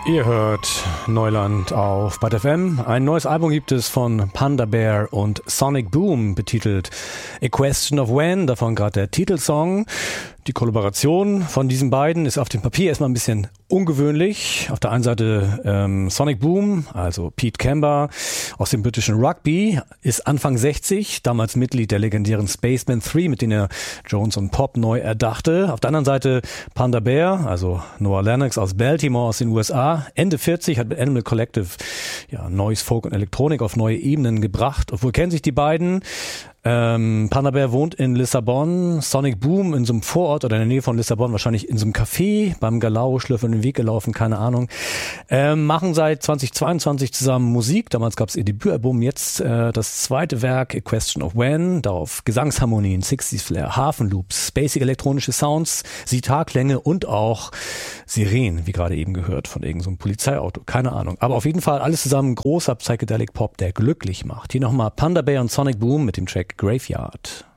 Ihr hört Neuland auf Bad FM. Ein neues Album gibt es von Panda Bear und Sonic Boom, betitelt A Question of When, davon gerade der Titelsong. Die Kollaboration von diesen beiden ist auf dem Papier erstmal ein bisschen ungewöhnlich. Auf der einen Seite Sonic Boom, also Pete Kember aus dem britischen Rugby, ist Anfang 60, damals Mitglied der legendären Spacemen 3, mit denen er Jones und Pop neu erdachte. Auf der anderen Seite Panda Bear, also Noah Lennox aus Baltimore aus den USA, Ende 40, hat mit Animal Collective Noise, Folk und Elektronik auf neue Ebenen gebracht. Obwohl kennen sich die beiden. Panda Bear wohnt in Lissabon, Sonic Boom in so einem Vorort oder in der Nähe von Lissabon, wahrscheinlich in so einem Café, beim Galau, schlürfen den Weg gelaufen, keine Ahnung. Machen seit 2022 zusammen Musik, damals gab es ihr Debütalbum, jetzt das zweite Werk, A Question of When, darauf Gesangsharmonien, 60s Flair, Hafenloops, spacig elektronische Sounds, Sitar-Klänge und auch Sirenen, wie gerade eben gehört, von irgendeinem so Polizeiauto, keine Ahnung. Aber auf jeden Fall alles zusammen großer Psychedelic Pop, der glücklich macht. Hier nochmal Panda Bear und Sonic Boom mit dem Track Graveyard.